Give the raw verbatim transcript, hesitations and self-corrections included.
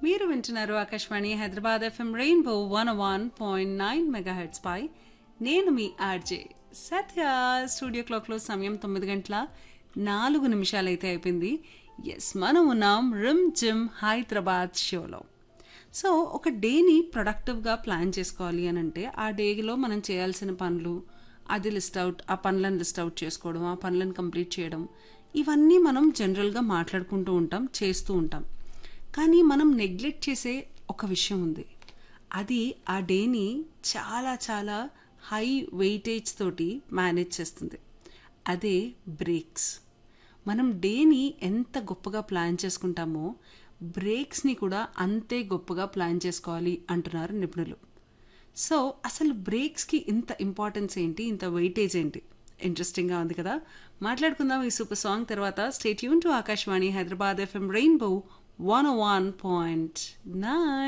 మీరు వింటున్నారు Akashvani Hyderabad FM rainbow one one point nine megahertz పై నేను మీ ఆర్జే సత్య. స్టూడియో క్లాక్లో సమయం తొమ్మిది గంటల నాలుగు నిమిషాలైతే అయిపోయింది. ఎస్, మనం ఉన్నాం రిమ్ జిమ్ హైదరాబాద్ షోలో. సో ఒక డేని ప్రొడక్టివ్గా ప్లాన్ చేసుకోవాలి అని అంటే ఆ డేలో మనం చేయాల్సిన పనులు అది లిస్ట్ అవుట్, ఆ పనులను లిస్ట్ అవుట్ చేసుకోవడం, ఆ పనులను కంప్లీట్ చేయడం, ఇవన్నీ మనం జనరల్గా మాట్లాడుకుంటూ ఉంటాం, చేస్తూ ఉంటాం. కానీ మనం నెగ్లెక్ట్ చేసే ఒక విషయం ఉంది. అది ఆ డేని చాలా చాలా హై వెయిటేజ్ తోటి మేనేజ్ చేస్తుంది. అదే బ్రేక్స్. మనం డేని ఎంత గొప్పగా ప్లాన్ చేసుకుంటామో బ్రేక్స్ని కూడా అంతే గొప్పగా ప్లాన్ చేసుకోవాలి అంటున్నారు నిపుణులు. సో అసలు బ్రేక్స్కి ఇంత ఇంపార్టెన్స్ ఏంటి, ఇంత వెయిటేజ్ ఏంటి? ఇంట్రెస్టింగ్గా ఉంది కదా. మాట్లాడుకుందాం ఈ సూపర్ సాంగ్ తర్వాత. Stay tune to Akashvani Hyderabad FM rainbow one one point nine.